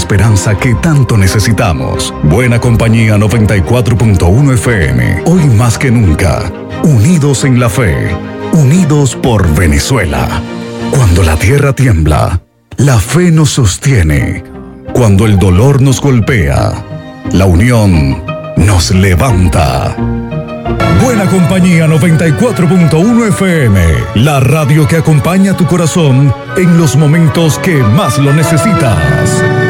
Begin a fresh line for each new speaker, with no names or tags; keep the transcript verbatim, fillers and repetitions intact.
esperanza que tanto necesitamos. Buena Compañía noventa y cuatro punto uno F M. Hoy más que nunca, unidos en la fe, unidos por Venezuela. Cuando la tierra tiembla, la fe nos sostiene. Cuando el dolor nos golpea, la unión nos levanta. Buena Compañía noventa y cuatro punto uno F M, la radio que acompaña tu corazón en los momentos que más lo necesitas.